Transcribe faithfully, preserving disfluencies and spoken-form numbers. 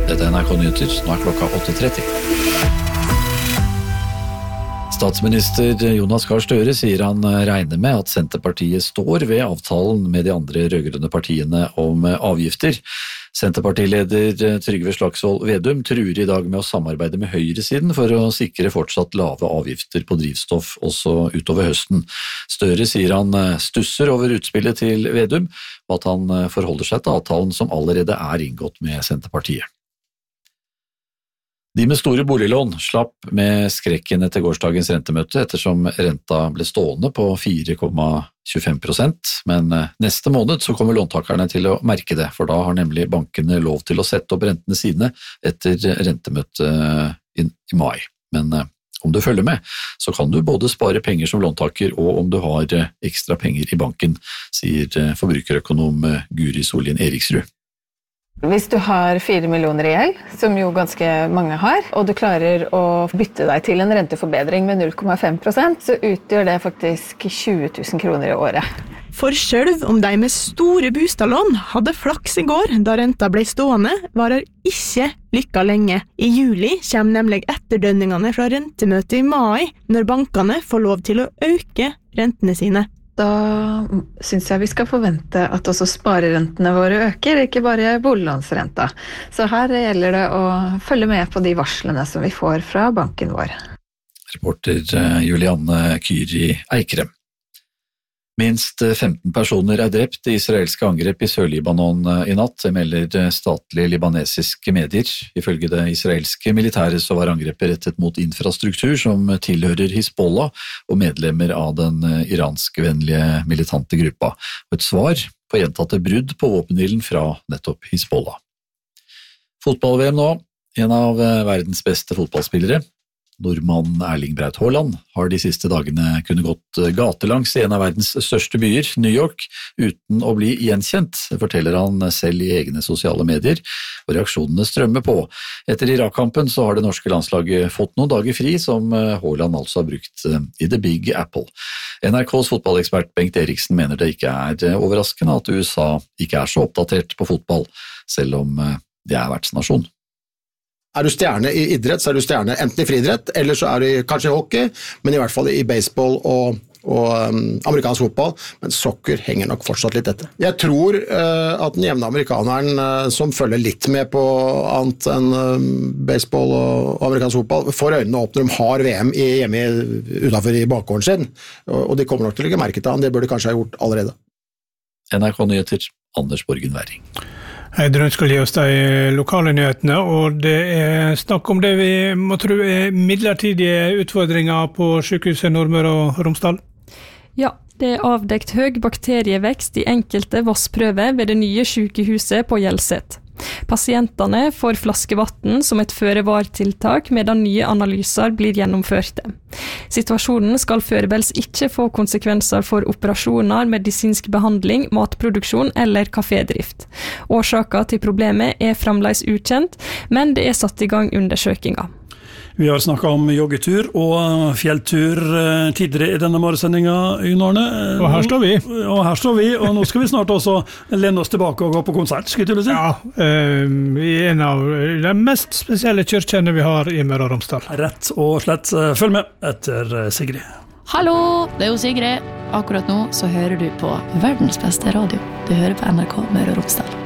Dette er N R K Nyheter, nå er klokka åtte tretti. Statsminister Jonas Gahr Støre sier han regner med at Senterpartiet står ved avtalen med de andre rødgrønne partiene om avgifter. Senterpartileder Trygve Slagsvold Vedum truer i dag med å samarbeide med høyresiden for å sikre fortsatt lave avgifter på drivstoff også utover høsten. Støre sier han stusser over utspillet til Vedum, og at han forholder seg til avtalen som allerede er inngått med Senterpartiet. De med store boliglån slapp med skrekken etter gårsdagens rentemøte ettersom renta ble stående på fire komma tjuefem prosent, men neste måned så kommer låntakerne til å merke det, for da har nemlig bankene lov til å sette opp rentene sine etter rentemøtet i mai. Men om du følger med, så kan du både spare penger som låntaker og om du har ekstra penger i banken, sier forbrukerøkonom Guri Solien Eriksrud. Hvis du har fire millioner i gjeld, som jo ganske mange har, og du klarer å bytte deg til en renteforbedring med null komma fem prosent, så utgjør det faktisk tjue tusen kroner i året. For selv om de med store bostadlån hadde flaks i går da renta ble stående, varer ikke lykka lenge. I juli kommer nemlig etterdønningene fra rentemøtet i mai, når bankene får lov til å øke rentene sine. Da synes jeg vi skal forvente at også sparerentene våre øker, ikke bare boliglånsrenta. Så her gjelder det å følge med på de varslene som vi får fra banken vår. Reporter Julianne Kyri Eikrem. Minst femten personer er drept i israelske angrep i Sør-Libanon i natt, melder statlige libanesiske medier. Ifølge det israelske militæret så var angrepet rettet mot infrastruktur som tilhører Hizbollah og medlemmer av den iranskvennlige militante gruppa, og et svar på gjentatte brudd på våpenhvilen fra nettopp Hizbollah. Fotball-V M nå, en av verdens beste fotballspillere. Nordmann Erling Braut Haaland har de siste dagene kunnet gått gatelangs i en av verdens største byer, New York, uten å bli gjenkjent, forteller han selv i egne sosiale medier, og reaksjonene strømmer på. Etter Irak-kampen så har det norske landslaget fått noen dager fri, som Haaland altså har brukt i The Big Apple. N R K's fotballekspert Bengt Eriksen mener det ikke er overraskende at U S A ikke er så oppdatert på fotball, selv om det er vertsnasjon. Er du stjerne i idrett, så er du stjerne enten i friidrett, eller så er du kanskje i hockey, men i hvert fall i baseball og, og um, amerikansk fotball, men soccer henger nok fortsatt litt etter. Jeg tror uh, at den jevne amerikaneren uh, som følger litt med på annet enn uh, baseball og, og amerikansk fotball, får øynene opp når de har V M i, hjemme utenfor i bakgården sin, og, og de kommer nok til å legge merke til han, det bør de kanskje ha gjort allerede. N R K Nyheter, Anders Borgen Werring. Heidrun skal gi oss de lokale nyhetene, og det er snakk om det vi må tro er midlertidige utfordringer på sykehuset Nordmøre og Romsdal. Ja, det er avdekt høy bakterievekst i enkelte vassprøver ved det nye sykehuset på Hjelset. Pasientene får flaskevatten som et føre-var-tiltak medan nye analyser blir gjennomførte. Situasjonen skal foreløpig ikke få konsekvenser for operasjoner, medisinsk behandling, matproduksjon eller kafédrift. Årsaken til problemet er fremdeles ukjent, men det er satt i gang undersøkelser. Vi har snakket om joggetur og fjelltur tidligere i denne morgensendingen, Jon Arne. Og her står vi. Og her står vi, og nå skal vi snart også lene oss tilbake og gå på konsert, skulle du si? Ja, um, i en av de mest spesielle kyrkjene vi har i Møre og Romsdal. Rett og slett. Følg med etter Sigrid. Hallo, det er jo Sigrid. Akkurat nå så hører du på verdens beste radio. Du hører på N R K Møre og Romsdal.